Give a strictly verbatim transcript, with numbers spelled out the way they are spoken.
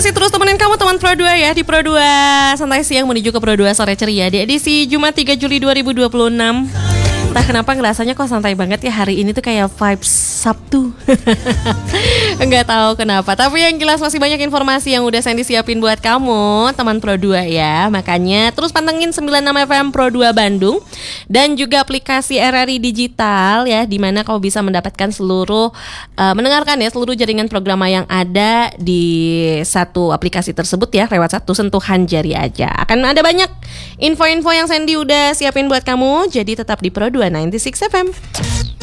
masih terus temenin kamu teman Pro dua ya di Pro dua Santai Siang menuju ke Pro dua Sore Ceria di edisi Jumat tiga Juli dua ribu dua puluh enam. Entah kenapa ngerasanya kok santai banget ya hari ini tuh kayak vibes Sabtu. Enggak tahu kenapa. Tapi yang jelas masih banyak informasi yang udah Sandy siapin buat kamu teman Pro dua ya. Makanya terus pantengin sembilan puluh enam F M Pro dua Bandung dan juga aplikasi R R I Digital ya, di mana kamu bisa mendapatkan seluruh uh, mendengarkan ya seluruh jaringan program yang ada di satu aplikasi tersebut ya, lewat satu sentuhan jari aja. Akan ada banyak info-info yang Sandy udah siapin buat kamu. Jadi tetap di Pro dua sembilan puluh enam F M.